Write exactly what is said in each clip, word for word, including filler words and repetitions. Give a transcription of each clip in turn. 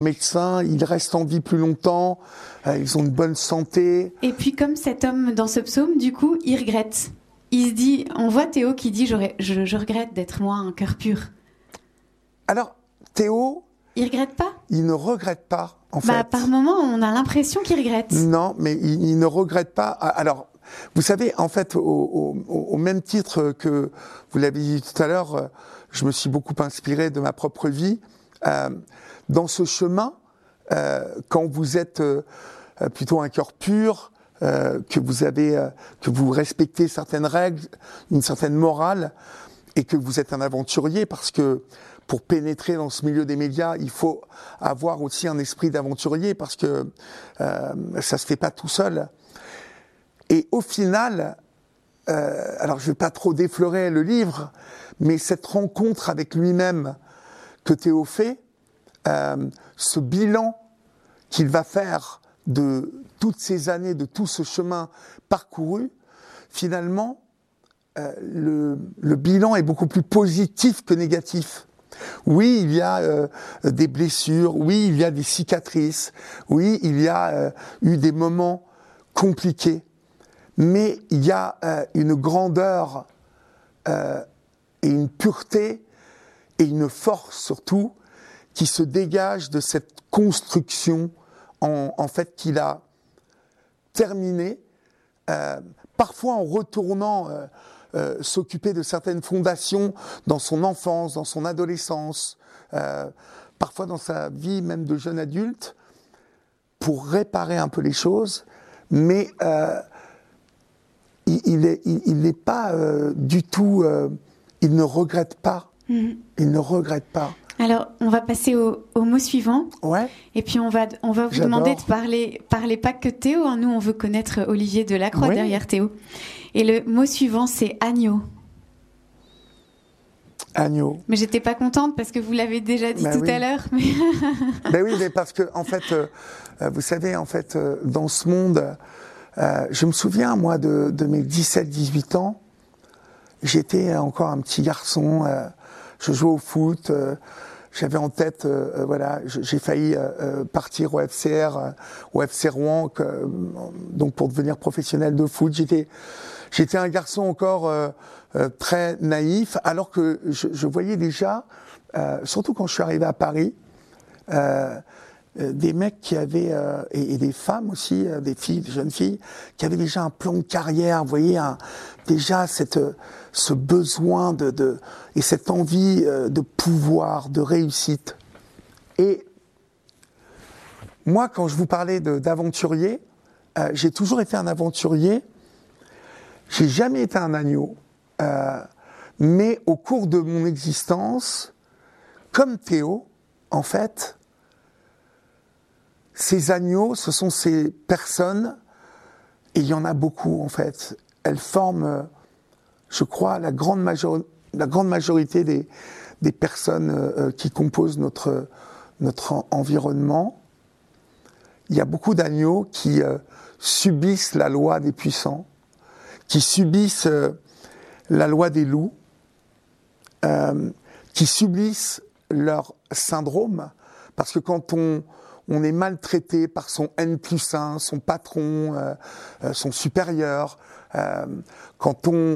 Médecins, ils restent en vie plus longtemps, euh, ils ont une bonne santé. Et puis comme cet homme dans ce psaume, du coup, il regrette. Il se dit, on voit Théo qui dit, J'aurais, je, je regrette d'être moi un cœur pur. Alors, Théo... Il regrette pas ? Il ne regrette pas, en bah, fait. Par moments, on a l'impression qu'il regrette. Non, mais il, il ne regrette pas. Alors, vous savez, en fait, au, au, au même titre que vous l'avez dit tout à l'heure, je me suis beaucoup inspiré de ma propre vie. Euh, dans ce chemin, euh, quand vous êtes euh, plutôt un cœur pur, euh, que vous avez, euh, que vous respectez certaines règles, une certaine morale, et que vous êtes un aventurier, parce que pour pénétrer dans ce milieu des médias, il faut avoir aussi un esprit d'aventurier, parce que euh, ça se fait pas tout seul. Et au final, euh, alors je vais pas trop déflorer le livre, mais cette rencontre avec lui-même que Théo fait, euh, ce bilan qu'il va faire de toutes ces années, de tout ce chemin parcouru, finalement, euh, le, le bilan est beaucoup plus positif que négatif. Oui, il y a euh, des blessures, oui, il y a des cicatrices, oui, il y a euh, eu des moments compliqués, mais il y a euh, une grandeur euh, et une pureté et une force surtout qui se dégage de cette construction en, en fait qu'il a terminée, euh, parfois en retournant euh, euh, s'occuper de certaines fondations dans son enfance, dans son adolescence, euh, parfois dans sa vie même de jeune adulte, pour réparer un peu les choses, mais euh, il, il est, il, il n'est pas euh, du tout, euh, il ne regrette pas, mmh. il ne regrette pas. Alors, on va passer au, au mot suivant. Ouais. Et puis, on va, on va vous J'adore. demander de parler, parler pas que de Théo. Hein. Nous, on veut connaître Olivier Delacroix oui. derrière Théo. Et le mot suivant, c'est agneau. Agneau. Mais j'étais pas contente parce que vous l'avez déjà dit ben tout oui. à l'heure. Mais... ben oui, mais parce que, en fait, euh, vous savez, en fait, euh, dans ce monde, euh, je me souviens, moi, de, de mes dix-sept dix-huit ans, j'étais encore un petit garçon, euh, je jouais au foot, euh, j'avais en tête, euh, voilà, j'ai failli euh, partir au F C R, euh, au F C Rouen, que, euh, donc pour devenir professionnel de foot. J'étais, j'étais un garçon encore euh, euh, très naïf, alors que je, je voyais déjà, euh, surtout quand je suis arrivé à Paris, euh, euh, des mecs qui avaient, euh, et, et des femmes aussi, euh, des filles, des jeunes filles, qui avaient déjà un plan de carrière, vous voyez, un, déjà cette, ce besoin de, de, et cette envie euh, de pouvoir, de réussite. Et moi, quand je vous parlais de, d'aventurier, euh, j'ai toujours été un aventurier, j'ai jamais été un agneau, euh, mais au cours de mon existence, comme Théo, en fait, ces agneaux, ce sont ces personnes, et il y en a beaucoup en fait, elles forment, je crois, la grande, major- la grande majorité des, des personnes euh, qui composent notre, notre environnement. Il y a beaucoup d'agneaux qui euh, subissent la loi des puissants, qui subissent euh, la loi des loups, euh, qui subissent leur syndrome, parce que quand on on est maltraité par son N plus un, son patron, euh, euh, son supérieur. Euh, quand on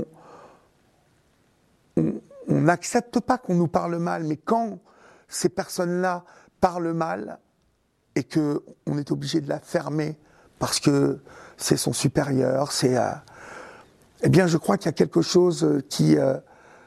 on n'accepte pas qu'on nous parle mal, mais quand ces personnes-là parlent mal et que on est obligé de la fermer parce que c'est son supérieur, c'est, euh, eh bien, je crois qu'il y a quelque chose qui euh,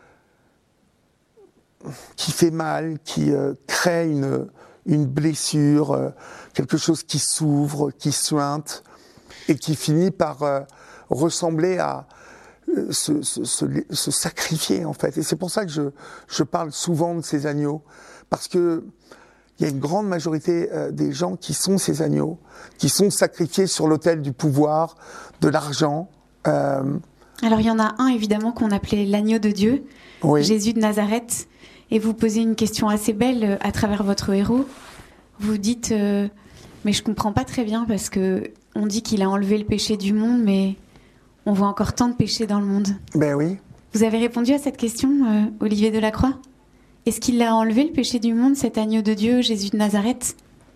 qui fait mal, qui euh, crée une une blessure, euh, quelque chose qui s'ouvre, qui suinte, et qui finit par euh, ressembler à euh, se, se, se, se sacrifier, en fait. Et c'est pour ça que je, je parle souvent de ces agneaux, parce que il y a une grande majorité euh, des gens qui sont ces agneaux, qui sont sacrifiés sur l'autel du pouvoir, de l'argent. Euh... Alors il y en a un, évidemment, qu'on appelait l'agneau de Dieu, oui. Jésus de Nazareth. Et vous posez une question assez belle à travers votre héros. Vous dites, euh, mais je comprends pas très bien parce que on dit qu'il a enlevé le péché du monde, mais on voit encore tant de péchés dans le monde. Ben oui. Vous avez répondu à cette question, euh, Olivier Delacroix ? Est-ce qu'il a enlevé le péché du monde, cet agneau de Dieu, Jésus de Nazareth ?